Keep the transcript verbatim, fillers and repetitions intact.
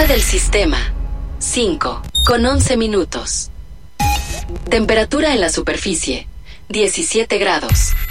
del sistema, cinco, con once minutos. Temperatura en la superficie, diecisiete grados.